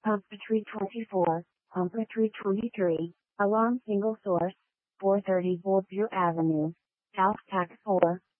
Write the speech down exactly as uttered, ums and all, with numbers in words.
Pumptree twenty-four, Pumptree twenty-three, along single source, four thirty Boltview Avenue, South Tax four,